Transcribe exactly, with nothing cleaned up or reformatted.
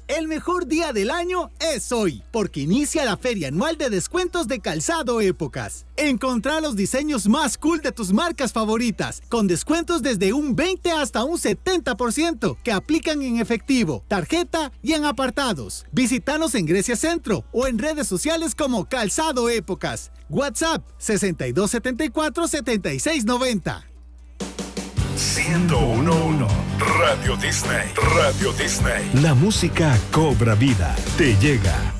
El mejor día del año es hoy, porque inicia la feria anual de descuentos de Calzado Épocas. Encontrá los diseños más cool de tus marcas favoritas, con descuentos desde un veinte hasta un setenta por ciento, que aplican en efectivo, tarjeta y en apartados. Visítanos en Grecia Centro o en redes sociales como Calzado Épocas. WhatsApp sesenta y dos setenta y cuatro setenta y seis noventa. ciento uno punto uno Radio Disney. Radio Disney. La música cobra vida. Te llega